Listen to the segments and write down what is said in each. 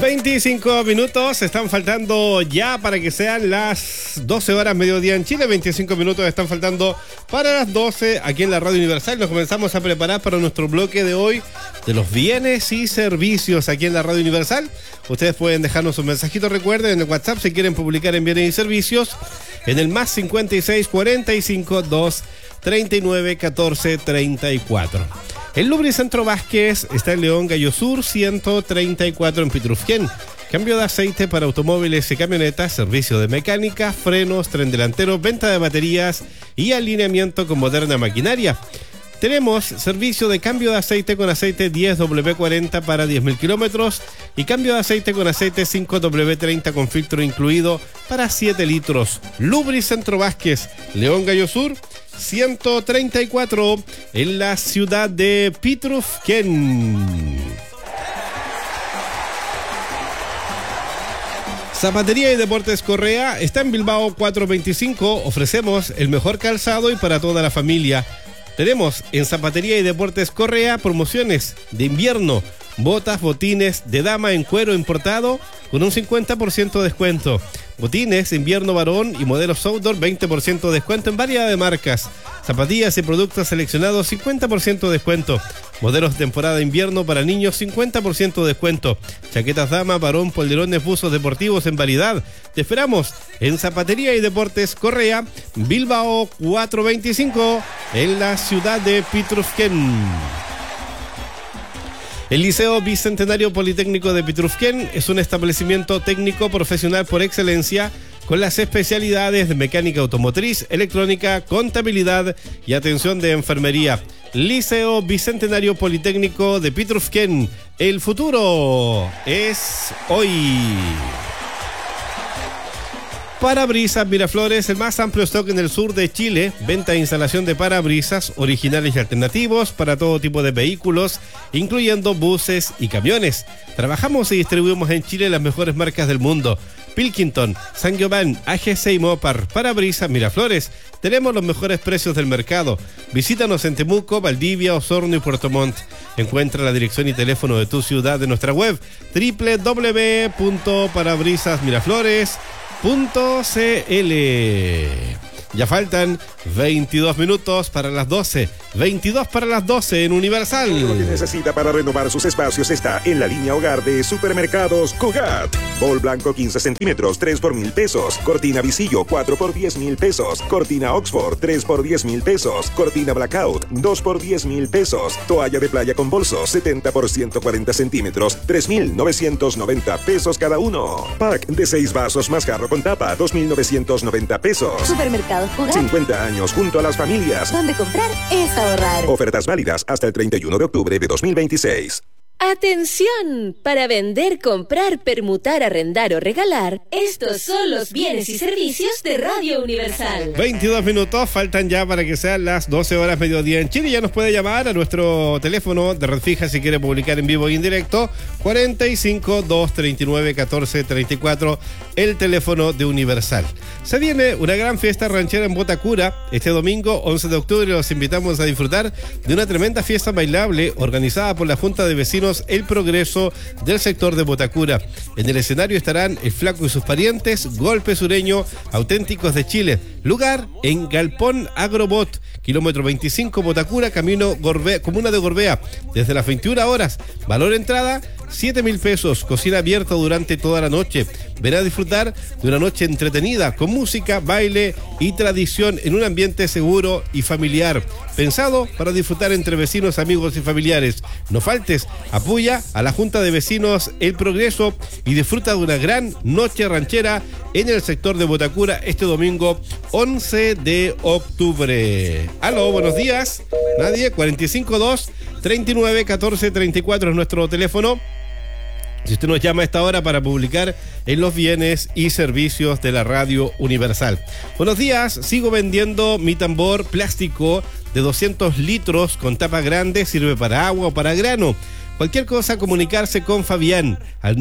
25 minutos están faltando ya para que sean las 12 horas mediodía en Chile. 25 minutos están faltando para las 12 aquí en la Radio Universal. Nos comenzamos a preparar para nuestro bloque de hoy de los bienes y servicios aquí en la Radio Universal. Ustedes pueden dejarnos un mensajito, recuerden, en el WhatsApp si quieren publicar en bienes y servicios en el más 56 45 2 39 14 34. El Lubricentro Vázquez está en León Gallo Sur 134 en Pitrufquén. Cambio de aceite para automóviles y camionetas, servicio de mecánica, frenos, tren delantero, venta de baterías y alineamiento con moderna maquinaria. Tenemos servicio de cambio de aceite con aceite 10W40 para 10.000 kilómetros y cambio de aceite con aceite 5W30 con filtro incluido para 7 litros. Lubricentro Vázquez, León Gallo Sur 134 en la ciudad de Pitrufquén. Zapatería y Deportes Correa está en Bilbao 425. Ofrecemos el mejor calzado y para toda la familia. Tenemos en Zapatería y Deportes Correa promociones de invierno, botas, botines de dama en cuero importado con un 50% de descuento. Botines, invierno varón y modelos outdoor, 20% de descuento en variedad de marcas. Zapatillas y productos seleccionados, 50% de descuento. Modelos de temporada invierno para niños, 50% de descuento. Chaquetas dama, varón, polderones, buzos deportivos en variedad. Te esperamos en Zapatería y Deportes Correa, Bilbao 425, en la ciudad de Pitrufquén. El Liceo Bicentenario Politécnico de Pitrufquén es un establecimiento técnico profesional por excelencia con las especialidades de mecánica automotriz, electrónica, contabilidad y atención de enfermería. Liceo Bicentenario Politécnico de Pitrufquén. El futuro es hoy. Parabrisas Miraflores, el más amplio stock en el sur de Chile. Venta e instalación de parabrisas originales y alternativos para todo tipo de vehículos, incluyendo buses y camiones. Trabajamos y distribuimos en Chile las mejores marcas del mundo: Pilkington, Saint-Gobain, AGC y Mopar. Parabrisas Miraflores. Tenemos los mejores precios del mercado. Visítanos en Temuco, Valdivia, Osorno y Puerto Montt. Encuentra la dirección y teléfono de tu ciudad en nuestra web www.parabrisasmiraflores.cl. Ya faltan 22 minutos para las 12. 22 para las 12 en Universal. Lo que necesita para renovar sus espacios está en la línea hogar de Supermercados Cugat. Bol blanco 15 centímetros, 3 por 1,000 pesos. Cortina visillo, 4 por 10,000 pesos. Cortina Oxford, 3 por 10,000 pesos. Cortina Blackout, 2 por 10,000 pesos. Toalla de playa con bolso, 70 por 140 centímetros, 3,990 pesos cada uno. Pack de 6 vasos más jarro con tapa, 2,990 pesos. Supermercados Cugat. 50 años junto a las familias. Donde comprar es ahorrar. Ofertas válidas hasta el 31 de octubre de 2026. ¡Atención! Para vender, comprar, permutar, arrendar o regalar, estos son los bienes y servicios de Radio Universal. 22 minutos faltan ya para que sean las 12 horas mediodía en Chile. Ya nos puede llamar a nuestro teléfono de red fija si quiere publicar en vivo y en directo, 45 239 14 34, el teléfono de Universal. Se viene una gran fiesta ranchera en Botacura. Este domingo 11 de octubre los invitamos a disfrutar de una tremenda fiesta bailable organizada por la Junta de Vecinos El Progreso del sector de Botacura. En el escenario estarán El Flaco y sus parientes, Golpe Sureño, Auténticos de Chile. Lugar en Galpón Agrobot, kilómetro 25, Botacura, camino comuna de Gorbea, desde las 21 horas. Valor entrada 7,000 pesos, cocina abierta durante toda la noche. Ven a disfrutar de una noche entretenida con música, baile y tradición en un ambiente seguro y familiar, pensado para disfrutar entre vecinos, amigos y familiares. No faltes, apoya a la Junta de Vecinos El Progreso y disfruta de una gran noche ranchera en el sector de Botacura este domingo 11 de octubre. Aló, buenos días. Nadie, 452 39 14 34 es nuestro teléfono. Si usted nos llama a esta hora para publicar en los bienes y servicios de la Radio Universal. Buenos días, sigo vendiendo mi tambor plástico de 200 litros con tapa grande, sirve para agua o para grano. Cualquier cosa, comunicarse con Fabián al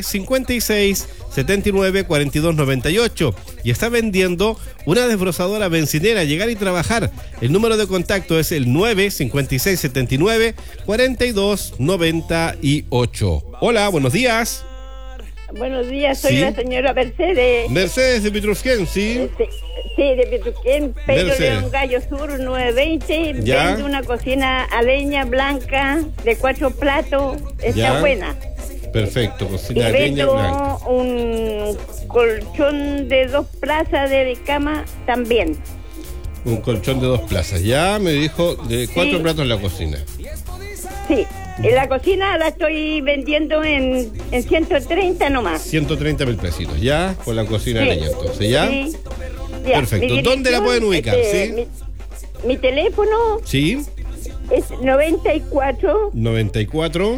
956 79 42 98 y está vendiendo una desbrozadora bencinera. Llegar y trabajar. El número de contacto es el 956 79 42 98. Hola, buenos días. Buenos días, soy Sí. la señora Mercedes. Mercedes de Pitrufquén, ¿sí? Sí, de Pituquén, Pedro Mercedes. León Gallo Sur 920. Ya. Vende una cocina a leña blanca de 4 platos. Está Ya. buena. Perfecto, Y cocina de leña vendo blanca. un colchón de 2 plazas de cama también. Un colchón de 2 plazas. Ya me dijo de 4 Sí. platos en la cocina. Sí. En la cocina la estoy vendiendo en 130 nomás. 130.000 pesitos. Ya, por la cocina de Sí. leña, entonces, ¿ya? Sí. Ya. Perfecto. Mi ¿Dónde la pueden ubicar? dirección, mi teléfono Sí. es 94 94,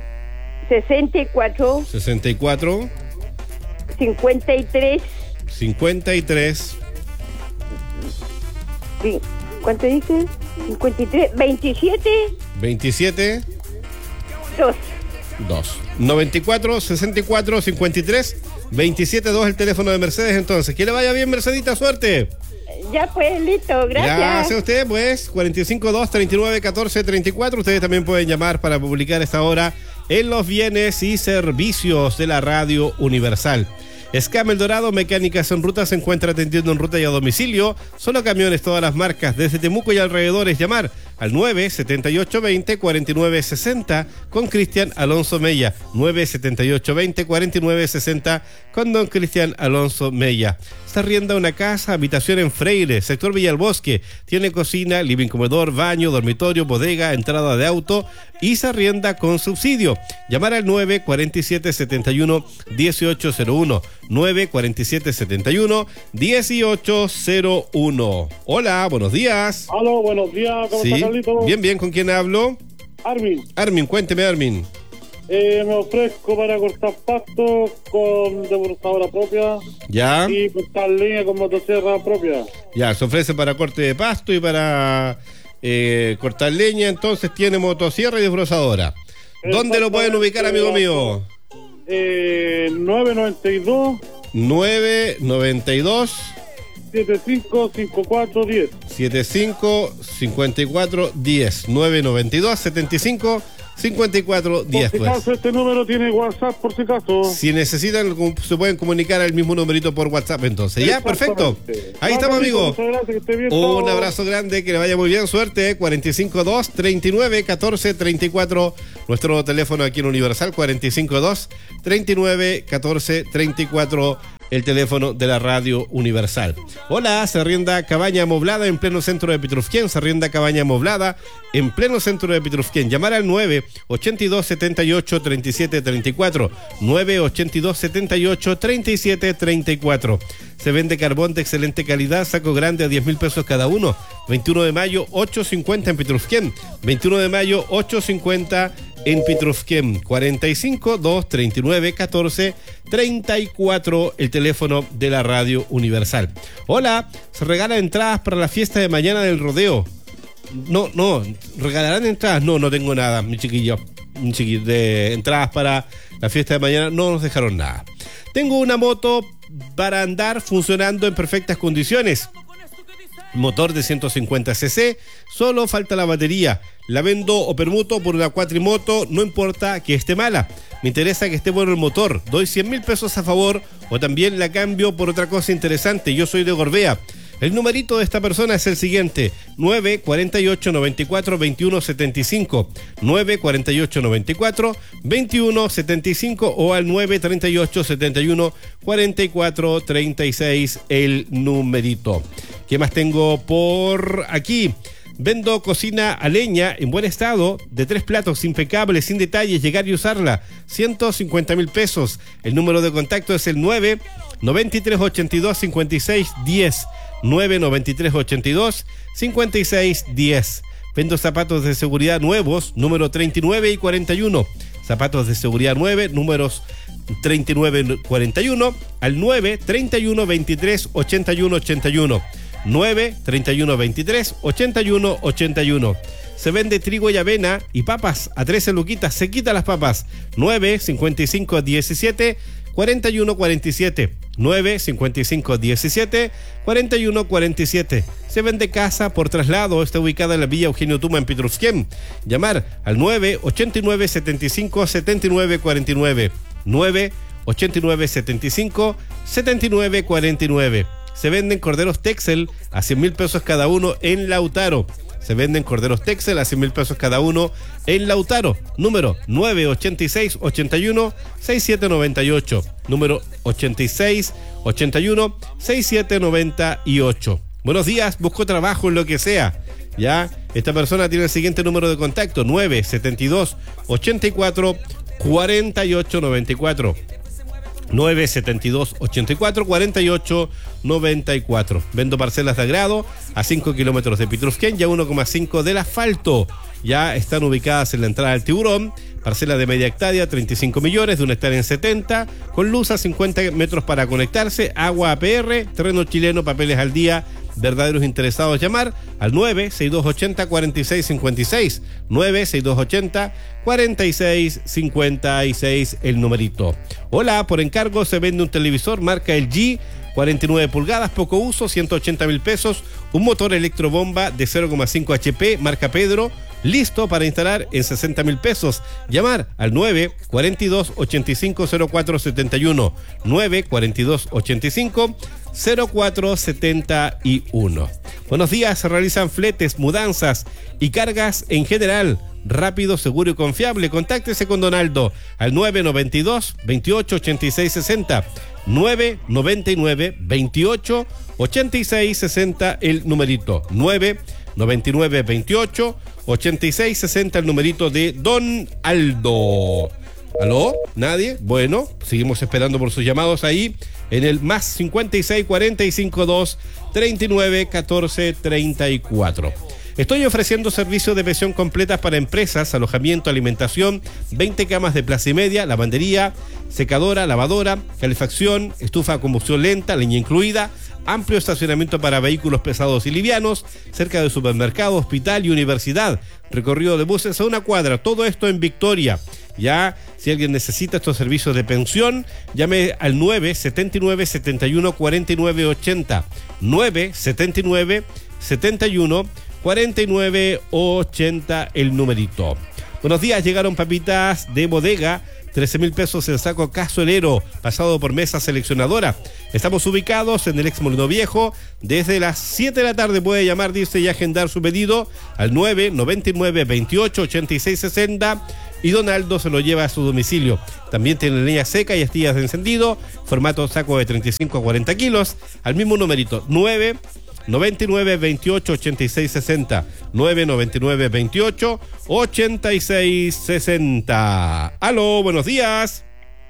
64 64, 53. 53, Sí. ¿Cuánto dice? 53, 27, 27, 2. 2. 94, 64, 53, 27, 2 el teléfono de Mercedes. Entonces, que le vaya bien, Mercedita, suerte. Ya pues, listo, gracias. A usted, pues, 45 39 14 34. Ustedes también pueden llamar para publicar esta hora en los bienes y servicios de la Radio Universal. Scam El Dorado, mecánicas en ruta, se encuentra atendiendo en ruta y a domicilio. Solo camiones, todas las marcas, desde Temuco y alrededores. Llamar al 97820-4960 con Cristian Alonso Mella. 97820-4960 con don Cristian Alonso Mella. Se arrienda una casa, habitación en Freire, sector Villa del Bosque. Tiene cocina, living, comedor, baño, dormitorio, bodega, entrada de auto y se arrienda con subsidio. Llamar al 947-71-1801. 947-71-1801. Hola, buenos días. Aló, buenos días, ¿cómo Sí, está, Carlito? bien, ¿con quién hablo? Armin, Armin, cuénteme, Armin. me ofrezco para cortar pasto con demoradora propia Ya, y cortar leña con motosierra propia. ya, se ofrece para corte de pasto y para cortar leña, entonces tiene motosierra y desbrozadora. ¿Dónde lo pueden ubicar, amigo mío? 992 992 755410. 75 54 10 992 75 54 10. Por si Pues. acaso este número tiene WhatsApp, por si acaso. Si necesitan, se pueden comunicar al mismo numerito por WhatsApp, entonces. Ya, perfecto. Ahí estamos, amigo. Muchas gracias, que esté bien. Un chao. abrazo grande, que le vaya muy bien, suerte. 452 39 14 34. Nuestro teléfono aquí en Universal, 452 39 14 34. El teléfono de la Radio Universal. Hola, se arrienda cabaña amoblada en pleno centro de Pitrufquén. Se arrienda cabaña amoblada en pleno centro de Pitrufquén. Llamar al 982 78 37 34. 982 78 37 34. Se vende carbón de excelente calidad, saco grande a 10.000 pesos cada uno. 21 de mayo, 8.50 en Pitrufquén. 21 de mayo, 8.50 en Pitrufquén. 45 239 14 34, el teléfono de la Radio Universal. Hola, se regalan entradas para la fiesta de mañana del rodeo. No, regalarán entradas. No tengo nada, mi chiquillo. De entradas para la fiesta de mañana no nos dejaron nada. Tengo una moto para andar funcionando en perfectas condiciones. Motor de 150 cc, solo falta la batería. La vendo o permuto por una cuatrimoto, no importa que esté mala. Me interesa que esté bueno el motor. Doy 100.000 pesos a favor o también la cambio por otra cosa interesante. Yo soy de Gorbea. El numerito de esta persona es el siguiente: 948 94 21 75, 948 94 21 75 o al 938 71 44 36 el numerito. ¿Qué más tengo por aquí? Vendo cocina a leña en buen estado, de 3 platos, impecable, sin detalles, llegar y usarla. 150.000 pesos. El número de contacto es el 9 93 82 56 10. 993 82 56 10. Vendo zapatos de seguridad nuevos, número 39 y 41. Zapatos de seguridad 9, números 39 y 41 al 9 31 23 81 81. 9 31 23 81 81. Se vende trigo y avena y papas a 13 luquitas. Se quita las papas. 9 55 17 41 47. 9 55 17 41 47. Se vende casa por traslado. Está ubicada en la Villa Eugenio Tuma en Pitrufquén. Llamar al 9 89 75 79 49. 9 8975 7949. Se venden corderos Texel a 100.000 pesos cada uno en Lautaro. Se venden corderos Texel a 100.000 pesos cada uno en Lautaro. Número 986-81-6798. Número 86-81-6798. Buenos días, busco trabajo en lo que sea. Ya, esta persona tiene el siguiente número de contacto: 972-84-4894. 972-84-4894. Vendo parcelas de agrado a 5 kilómetros de Pitrufquén y a 1,5 del asfalto. Ya están ubicadas en la entrada del Tiburón. Parcela de media hectárea, 35 millones, de una hectárea en 70, con luz a 50 metros para conectarse, agua APR, terreno chileno, papeles al día. Verdaderos interesados, llamar al 96280-4656. 96280-4656, el numerito. Hola, por encargo se vende un televisor marca LG, 49 pulgadas, poco uso, 180.000 pesos. Un motor electrobomba de 0,5 HP, marca Pedro, listo para instalar en 60.000 pesos. Llamar al 942-850471. 942-850471. Buenos días, se realizan fletes, mudanzas y cargas en general. Rápido, seguro y confiable. Contáctese con Donaldo al 992-288660. 999-288660, el numerito. 999-288660, el numerito de Don Aldo. ¿Aló? ¿Nadie? Bueno, seguimos esperando por sus llamados ahí en el más 56 45 2 39 14 34. Estoy ofreciendo servicios de pensión completas para empresas, alojamiento, alimentación, 20 camas de plaza y media, lavandería, secadora, lavadora, calefacción, estufa a combustión lenta, leña incluida, amplio estacionamiento para vehículos pesados y livianos, cerca de supermercado, hospital y universidad, recorrido de buses a 1 cuadra, todo esto en Victoria. Ya, si alguien necesita estos servicios de pensión, llame al 979 71 49 80. 979 71 49 80, el numerito. Buenos días, llegaron papitas de bodega, 13.000 pesos el saco cazuelero, pasado por mesa seleccionadora. Estamos ubicados en el ex Molino Viejo. Desde las 7 de la tarde puede llamar, dice, y agendar su pedido al 999 28 86 60 y Donaldo se lo lleva a su domicilio. También tiene leña seca y astillas de encendido, formato saco de 35 a 40 kilos, al mismo numerito, 999 28 86 60. 999 28 86 60. Aló, buenos días.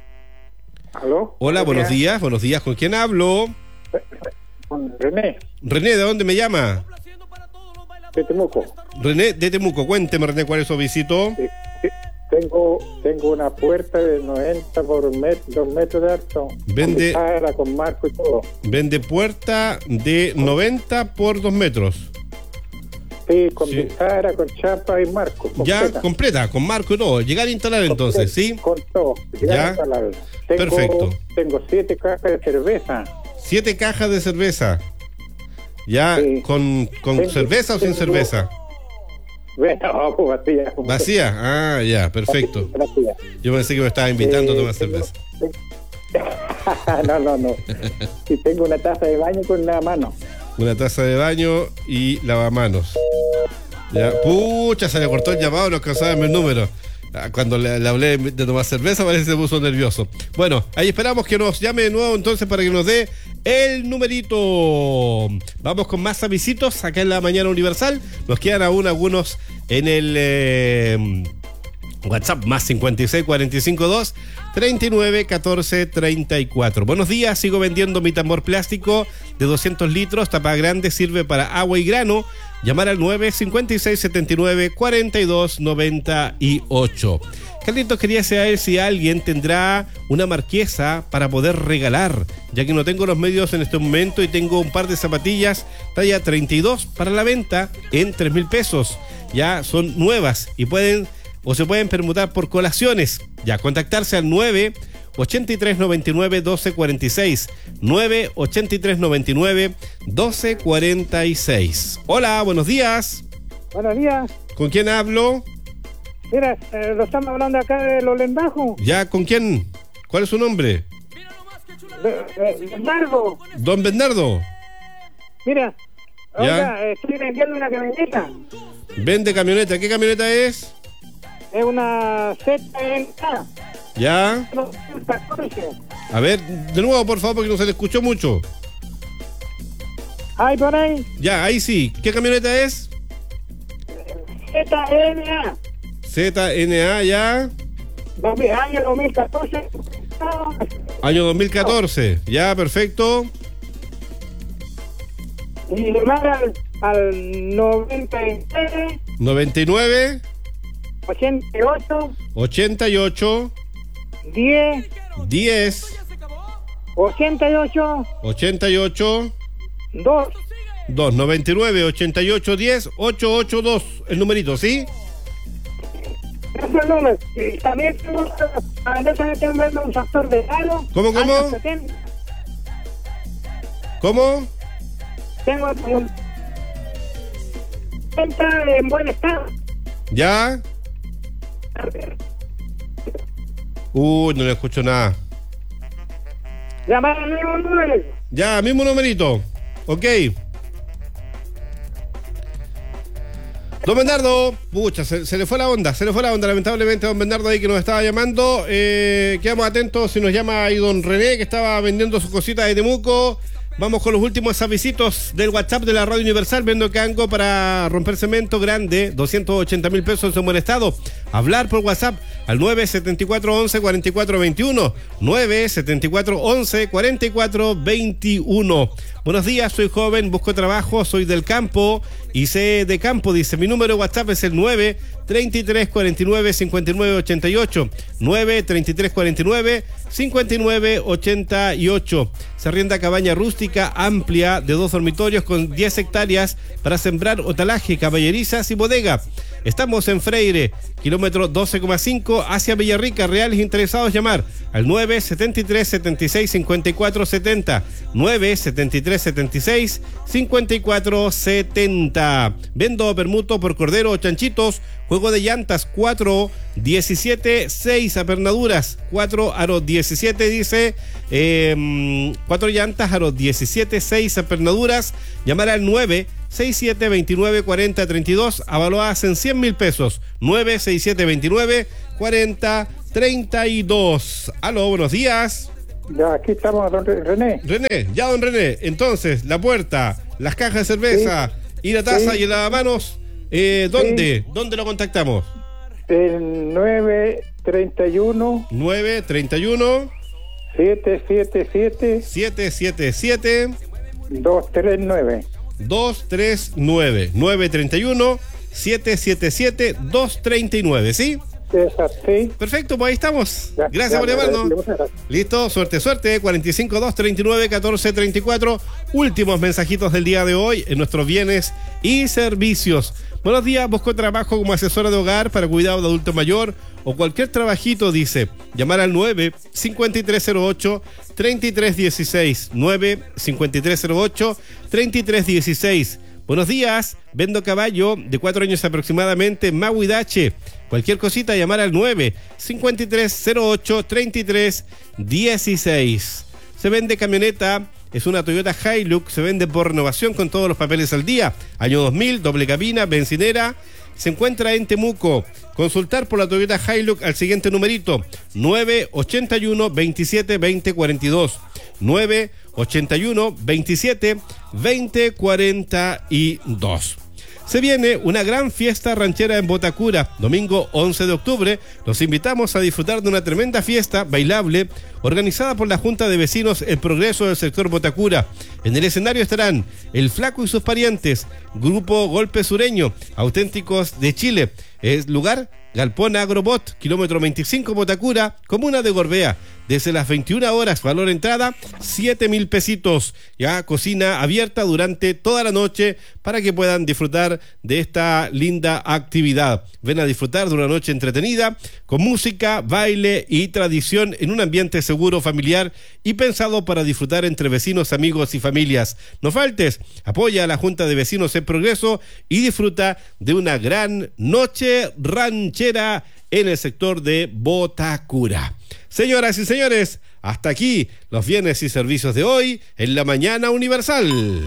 Aló. Hola, buenos días. Buenos días, ¿con quién hablo? Con René. René, ¿de dónde me llama? De Temuco. René, de Temuco. Cuénteme, René, ¿cuál es su visito? Tengo una puerta de 90 por 2 metros de alto. Vende, con marco y todo. Vende puerta de 90 por 2 metros. Sí, con bisagra, con chapa y marco. Completa. Ya, completa, con marco y todo. Llegar a instalar entonces, ¿sí? Con todo. Ya. A instalar. Perfecto. Tengo 7 cajas de cerveza. 7 cajas de cerveza. Ya, sí. ¿Con cerveza o sin cerveza? Bueno, vacía. ¿Vacía? Ah, ya, perfecto. Vacía. Yo pensé que me estaba invitando a tomar cerveza. No. Sí, tengo una taza de baño con lavamanos. Una taza de baño y lavamanos. Ya, pucha, se le cortó el llamado, no alcanzaba el número. Cuando le hablé de tomar cerveza, parece que se puso nervioso. Bueno, ahí esperamos que nos llame de nuevo entonces para que nos dé el numerito. Vamos con más avisitos acá en la Mañana Universal. Nos quedan aún algunos en el WhatsApp, más 56 45 2 39 14 34. Buenos días, sigo vendiendo mi tambor plástico de 200 litros, tapa grande, sirve para agua y grano. Llamar al 956 79 42 98. Carlitos, quería saber si alguien tendrá una marquesa para poder regalar, ya que no tengo los medios en este momento y tengo un par de zapatillas talla 32 para la venta en 3.000 pesos. Ya son nuevas y se pueden permutar por colaciones. Ya, contactarse al 98399-1246. 98399-1246. Hola, buenos días. Buenos días. ¿Con quién hablo? Mira, lo estamos hablando acá de Los Lendajos. Ya, ¿con quién ¿Cuál es su nombre? Bernardo, Don Bernardo. mira, ¿Ya? oiga, estoy vendiendo una camioneta. Vende camioneta. ¿Qué camioneta es? Es una ZNA ¿Ya? 2014. A ver, de nuevo, por favor, porque no se le escuchó mucho. ¿Hay por ahí? Ya, ahí sí. ¿Qué camioneta es? ZNA, ZNA, ya. año 2014. Año 2014. Ya, perfecto. Y llamar al 99 99 88 88 10 10 88 88 2. 2 99 88 10 882. El numerito, ¿sí? Ese es el número. Y también tengo un factor de aro. ¿Cómo? Año 70. ¿Cómo? Tengo un 70 en buen estado. ¿Ya? No le escucho nada. Llamar al mismo número. Ya, mismo numerito. Ok. Don Bernardo, pucha, se le fue la onda, lamentablemente, don Bernardo ahí que nos estaba llamando. Quedamos atentos si nos llama ahí don René, que estaba vendiendo sus cositas de Temuco. Vamos con los últimos avisitos del WhatsApp de la Radio Universal. Vendo cango para romper cemento grande, 280.000 pesos en buen estado. Hablar por WhatsApp al 97411 4421. 97411 4421. Buenos días, soy joven, busco trabajo, soy del campo y sé de campo, dice. Mi número de WhatsApp es el 933495988. 933495988. Se arrienda cabaña rústica amplia de 2 dormitorios con 10 hectáreas para sembrar hotalaje, caballerizas y bodega. Estamos en Freire, kilómetro 12,5 hacia Villarrica. Reales interesados llamar al 973 76 54 70. 973 76 54 70. Vendo permuto por cordero o chanchitos. Juego de llantas 4, 17, 6 apernaduras. 4 aros 17 dice. 4 llantas aros 17, 6 apernaduras. Llamar al 967-29-40-32, avaluadas en 100.000 pesos. 967-29-40-32. Aló, buenos días. Ya, aquí estamos, don René. René, ya don René. Entonces, la puerta, las cajas de cerveza y la taza y el lavamanos, ¿dónde? ¿Dónde lo contactamos? El 931 931 777 777 239. 239 931 777 239, ¿sí? Sí. Perfecto, pues ahí estamos. Ya, Gracias por llamarnos. muchas gracias. Listo, suerte. 45 2 39 14 34. Últimos mensajitos del día de hoy en nuestros bienes y servicios. Buenos días, busco trabajo como asesora de hogar para cuidado de adulto mayor o cualquier trabajito, dice. Llamar al 9-5308-3316. 9-5308-3316. Buenos días, vendo caballo de 4 años aproximadamente, Mahuidache. Cualquier cosita, llamar al 9-5308-3316. Se vende camioneta, es una Toyota Hilux, se vende por renovación con todos los papeles al día. Año 2000, doble cabina, bencinera. Se encuentra en Temuco. Consultar por la Toyota Hilux al siguiente numerito: 981 27 20 42. 981 27 20 42. Se viene una gran fiesta ranchera en Botacura, domingo 11 de octubre. Los invitamos a disfrutar de una tremenda fiesta bailable organizada por la Junta de Vecinos El Progreso del sector Botacura. En el escenario estarán El Flaco y sus parientes, Grupo Golpe Sureño, Auténticos de Chile. Es lugar Galpón Agrobot, kilómetro 25 Botacura, comuna de Gorbea. Desde las 21 horas, valor entrada, 7.000 pesitos. Ya cocina abierta durante toda la noche para que puedan disfrutar de esta linda actividad. Ven a disfrutar de una noche entretenida, con música, baile y tradición en un ambiente seguro, familiar y pensado para disfrutar entre vecinos, amigos y familias. No faltes, apoya a la Junta de Vecinos en Progreso y disfruta de una gran noche ranchera en el sector de Botacura. Señoras y señores, hasta aquí los bienes y servicios de hoy en la Mañana Universal.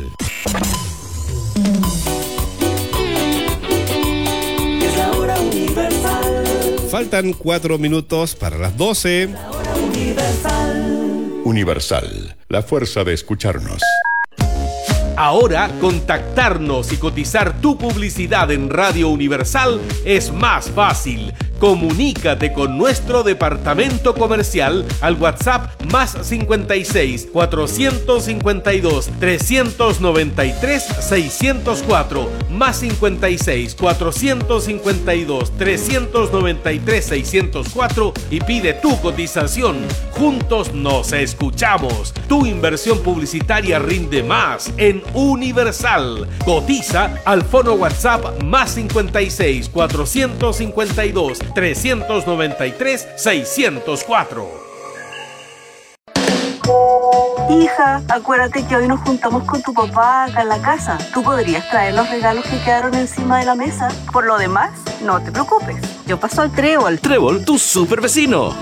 Es la hora universal. Faltan 4 minutos para las 12. La hora universal. Universal, la fuerza de escucharnos. Ahora, contactarnos y cotizar tu publicidad en Radio Universal es más fácil. Comunícate con nuestro departamento comercial al WhatsApp más 56 452 393 604 más 56 452 393 604 y pide tu cotización. Juntos nos escuchamos. Tu inversión publicitaria rinde más en Universal. Cotiza al fono WhatsApp más 56 452 393 604. Hija, acuérdate que hoy nos juntamos con tu papá acá en la casa. Tú podrías traer los regalos que quedaron encima de la mesa. Por lo demás, no te preocupes. Yo paso al Trébol. Trébol, tu super vecino.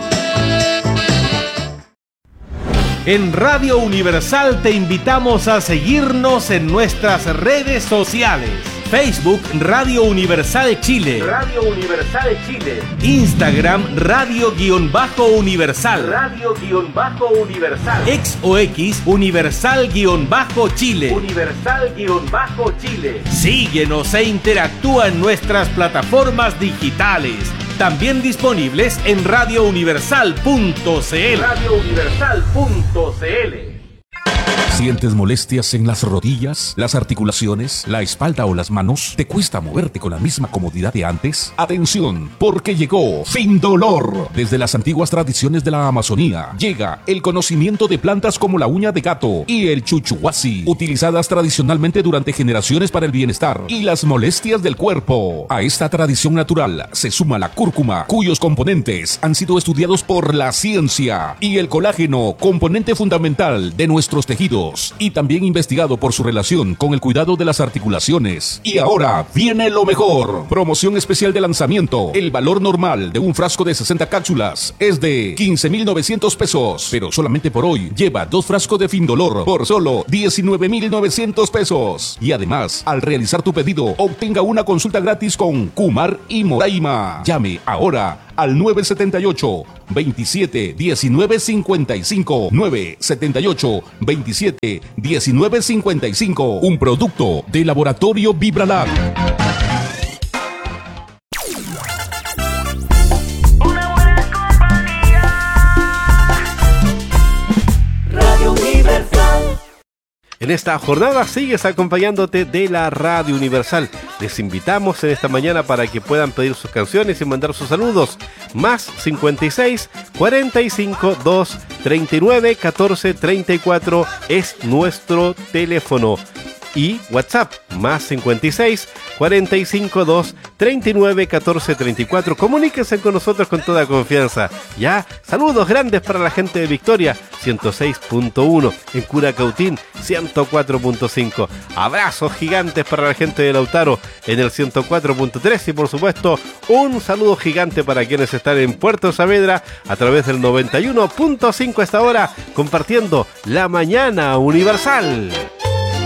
En Radio Universal te invitamos a seguirnos en nuestras redes sociales. Facebook Radio Universal Chile. Radio Universal Chile. Instagram Radio-Universal. Radio-Universal. X o X Universal-Chile. Universal-Chile. Síguenos e interactúa en nuestras plataformas digitales. También disponibles en radiouniversal.cl. radiouniversal.cl. ¿Sientes molestias en las rodillas, las articulaciones, la espalda o las manos? ¿Te cuesta moverte con la misma comodidad de antes? ¡Atención! Porque llegó Fin Dolor. Desde las antiguas tradiciones de la Amazonía llega el conocimiento de plantas como la uña de gato y el chuchuhuasi, utilizadas tradicionalmente durante generaciones para el bienestar y las molestias del cuerpo. A esta tradición natural se suma la cúrcuma, cuyos componentes han sido estudiados por la ciencia, y el colágeno, componente fundamental de nuestros tejidos y también investigado por su relación con el cuidado de las articulaciones. Y ahora viene lo mejor. Promoción especial de lanzamiento. El valor normal de un frasco de 60 cápsulas es de 15,900 pesos, pero solamente por hoy lleva 2 frascos de Fin Dolor por solo 19,900 pesos. Y además, al realizar tu pedido, obtenga una consulta gratis con Kumar y Moraima. Llame ahora al 978 27 19 55 978 27 19 55. Un producto de Laboratorio Vibralab. Radio Universal. En esta jornada sigues acompañándote de la Radio Universal. Les invitamos en esta mañana para que puedan pedir sus canciones y mandar sus saludos. Más 56 45 2 39 14 34 es nuestro teléfono. Y WhatsApp, más 56 45 2 39 14 34. Comuníquense con nosotros con toda confianza. Ya, saludos grandes para la gente de Victoria, 106.1, en Curacautín, 104.5. Abrazos gigantes para la gente de Lautaro, en el 104.3. Y por supuesto, un saludo gigante para quienes están en Puerto Saavedra, a través del 91.5 hasta ahora, compartiendo la Mañana Universal.